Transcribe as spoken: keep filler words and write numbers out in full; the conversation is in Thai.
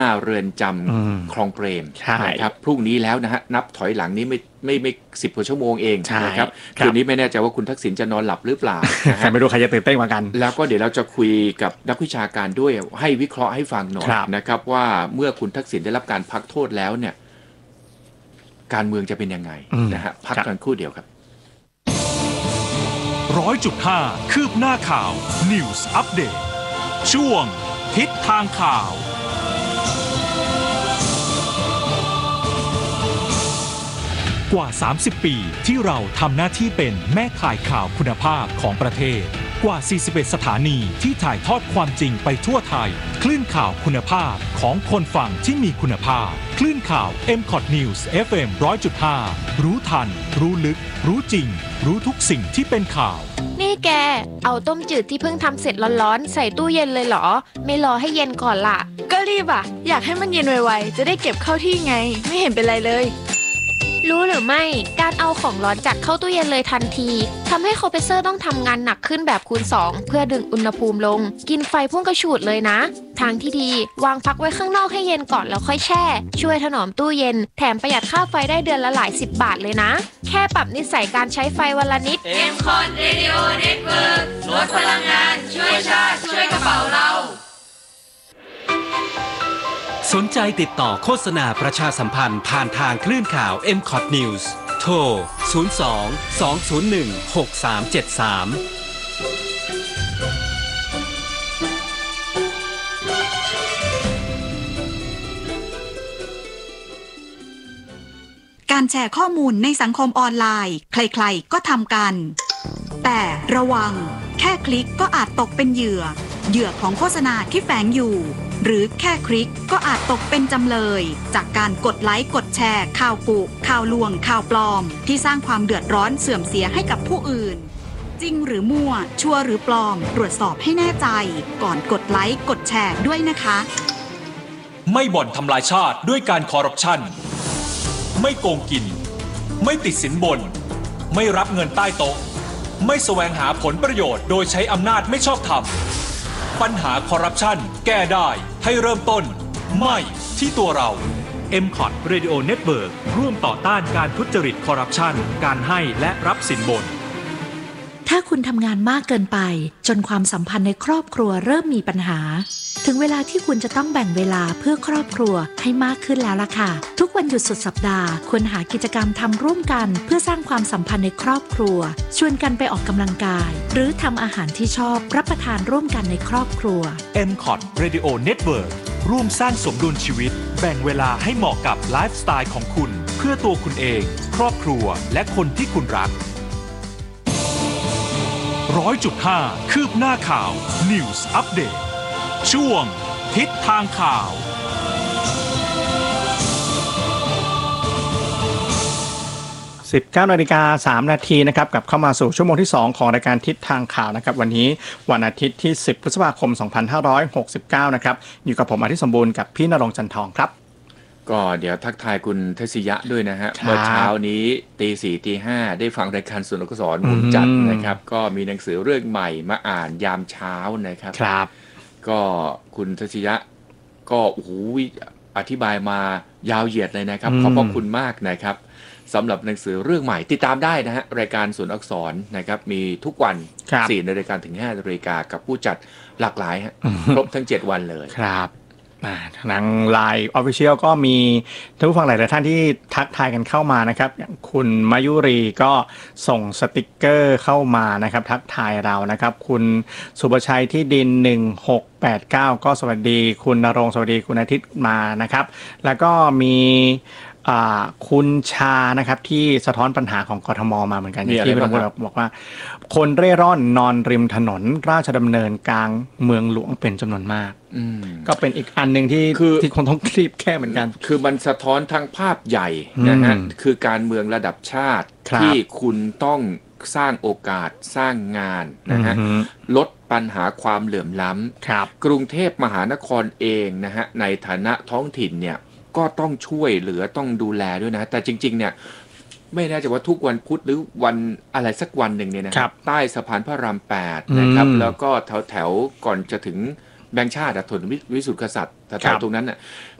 เรือนจำคลองเปรมนะครับพรุ่งนี้แล้วนะฮะนับถอยหลังนี้ไม่ไม่ไม่สิบกว่าชั่วโมงเองนะครับคืนนี้ไม่แน่ใจว่าคุณทักษิณจะนอนหลับหรือเปล่าใครไม่รู้ใครจะตื่นเต้นกว่ากันแล้วก็เดี๋ยวเราจะคุยกับนักวิชาการด้วยให้วิเคราะห์ให้ฟังหน่อยนะครับว่าเมื่อคุณทักษิณได้รับการพักโทษแล้วเนี่ยการเมืองจะเป็นยังไงนะฮะพักกันครู่เดียวครับร้อยจุดห้าคืบหน้าข่าว News Update ช่วงทิศทางข่าวกว่าสามสิบปีที่เราทำหน้าที่เป็นแม่ข่ายข่าวคุณภาพของประเทศกว่าสี่สิบเอ็ดสถานีที่ถ่ายทอดความจริงไปทั่วไทยคลื่นข่าวคุณภาพของคนฟังที่มีคุณภาพคลื่นข่าว เอ็ม คอท News เอฟ เอ็ม หนึ่งร้อยจุดห้า รู้ทันรู้ลึกรู้จริงรู้ทุกสิ่งที่เป็นข่าวนี่แกเอาต้มจืดที่เพิ่งทำเสร็จร้อนๆใส่ตู้เย็นเลยเหรอไม่รอให้เย็นก่อนล่ะก็รีบอ่ะอยากให้มันเย็นไวๆจะได้เก็บเข้าที่ไงไม่เห็นเป็นไรเลยรู้หรือไม่การเอาของร้อนจัดเข้าตู้เย็นเลยทันทีทำให้คอมเพรสเซอร์ต้องทำงานหนักขึ้นแบบคูณสองเพื่อดึงอุณหภูมิลงกินไฟพุ่งกระฉูดเลยนะทางที่ดีวางพักไว้ข้างนอกให้เย็นก่อนแล้วค่อยแช่ช่วยถนอมตู้เย็นแถมประหยัดค่าไฟได้เดือนละหลายสิบบาทเลยนะแค่ปรับนิสัยการใช้ไฟวันละนิดเอ็ม คอท Radio Network ลดพลังงานช่วยชาติช่วยกระเป๋าเราสนใจติดต่อโฆษณาประชาสัมพันธ์ผ่านทางคลื่นข่าว เอ็ม คอท News โทร ศูนย์ สอง สอง ศูนย์ หนึ่ง หก สาม เจ็ด สามการแชร์ข้อมูลในสังคมออนไลน์ใครๆก็ทำกันแต่ระวังแค่คลิกก็อาจตกเป็นเหยื่อเหยื่อของโฆษณาที่แฝงอยู่หรือแค่คลิกก็อาจตกเป็นจำเลยจากการกดไลค์กดแชร์ข่าวกุข่าวลวงข่าวปลอมที่สร้างความเดือดร้อนเสื่อมเสียให้กับผู้อื่นจริงหรือมั่วชัวร์หรือปลอมตรวจสอบให้แน่ใจก่อนกดไลค์กดแชร์ด้วยนะคะไม่บ่อนทำลายชาติด้วยการคอร์รัปชันไม่โกงกินไม่ติดสินบนไม่รับเงินใต้โต๊ะไม่แสวงหาผลประโยชน์โดยใช้อำนาจไม่ชอบธรรมปัญหาคอร์รัปชันแก้ได้ให้เริ่มต้นไม่ที่ตัวเรา เอ็ม คอท Radio Network ร่วมต่อต้านการทุจริตคอร์รัปชันการให้และรับสินบนถ้าคุณทำงานมากเกินไปจนความสัมพันธ์ในครอบครัวเริ่มมีปัญหาถึงเวลาที่คุณจะต้องแบ่งเวลาเพื่อครอบครัวให้มากขึ้นแล้วล่ะค่ะทุกวันหยุดสุดสัปดาห์ควรหากิจกรรมทำร่วมกันเพื่อสร้างความสัมพันธ์ในครอบครัวชวนกันไปออกกำลังกายหรือทำอาหารที่ชอบรับประทานร่วมกันในครอบครัวเอ็ม คอท Radio Network ร่วมสร้างสมดุลชีวิตแบ่งเวลาให้เหมาะกับไลฟ์สไตล์ของคุณเพื่อตัวคุณเองครอบครัวและคนที่คุณรักร้อยจุดห้าคืบหน้าข่าว News Update ช่วงทิศทางข่าวสิบเก้านาฬิกาสามนาทีนะครับกลับเข้ามาสู่ชั่วโมงที่สองของรายการทิศทางข่าวนะครับวันนี้วันอาทิตย์ที่สิบพฤษภาคมสองพันห้าร้อยหกสิบเก้านะครับอยู่กับผมอาทิตย์สมบูรณ์กับพี่ณรงค์จันทองครับก็เดี๋ยวทักทายคุณเทศิยะด้วยนะฮะเมื่อเช้านี้ตีสี่ตีห้าได้ฟังรายการสุนทรสอนมุมจัดนะครับก็มีหนังสือเรื่องใหม่มาอ่านยามเช้านะครับครับก็คุณเทศิยะก็โอ้โหอธิบายมายาวเหยียดเลยนะครับขอบพระคุณมากนะครับสำหรับหนังสือเรื่องใหม่ติดตามได้นะฮะรายการสุนทรอักษรนะครับมีทุกวันสี่นาฬิกาถึงห้านาฬิกากับผู้จัดหลากหลายฮะครบทั้งเจ็ดวันเลยครับทางไลน์ Official ก็มีท่านผู้ฟังหลายๆท่านที่ทักทายกันเข้ามานะครับอย่างคุณมายุรีก็ส่งสติกเกอร์เข้ามานะครับทักทายเรานะครับคุณสุภชัยที่ดินหนึ่งหกแปดเก้าก็สวัสดีคุณณรงค์สวัสดีคุณอาทิตย์มานะครับแล้วก็มีคุณชานะครับที่สะท้อนปัญหาของกทมมาเหมือนกันที่เป็นคนบอกว่าคนเร่ร่อนนอนริมถนนราชดำเนินกลางเมืองหลวงเป็นจำนวนมากก็เป็นอีกอันนึงที่ที่คนต้องรีบแก้เหมือนกันคือมันสะท้อนทั้งภาพใหญ่นะฮะคือการเมืองระดับชาติที่คุณต้องสร้างโอกาสสร้างงานนะฮะลดปัญหาความเหลื่อมล้ำกรุงเทพมหานครเองนะฮะในฐานะท้องถิ่นเนี่ยก็ต้องช่วยเหลือต้องดูแลด้วยนะแต่จริงๆเนี่ยไม่แน่ใจว่าทุกวันพุธหรือวันอะไรสักวันหนึ่งเนี่ยนะครับใต้สะพานพระรามแปดนะครับแล้วก็แถวๆก่อนจะถึงแบงค์ชาติถนนวิสุทธิกษัตริย์แถวๆตรงนั้นน่ะ